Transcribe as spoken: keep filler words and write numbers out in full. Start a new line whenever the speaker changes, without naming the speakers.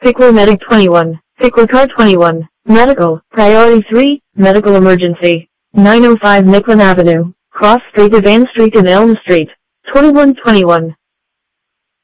Pickler Medic twenty-one, Pickler Car twenty-one, Medical, Priority three, Medical Emergency, nine oh five Nicklin Avenue, Cross Street to Van Street and Elm Street, twenty-one twenty-one.